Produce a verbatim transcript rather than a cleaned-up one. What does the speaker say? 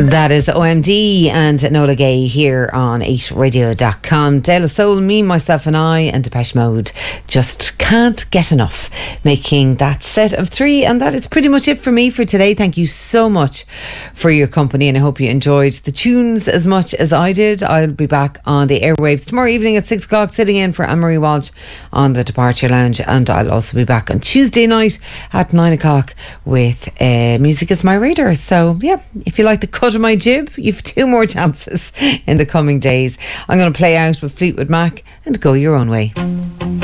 That is O M D and Nola Gay here on eight radio dot com. De La Soul, me, myself and I and Depeche Mode just can't get enough, making that set of three, and that is pretty much it for me for today. Thank you so much for your company, and I hope you enjoyed the tunes as much as I did. I'll be back on the airwaves tomorrow evening at six o'clock, sitting in for Anne-Marie Walsh on the Departure Lounge, and I'll also be back on Tuesday night at nine o'clock with uh, Music Is My Radar. So yeah, if you like the cut of my jib, you've two more chances in the coming days. I'm going to play out with Fleetwood Mac and Go Your Own Way.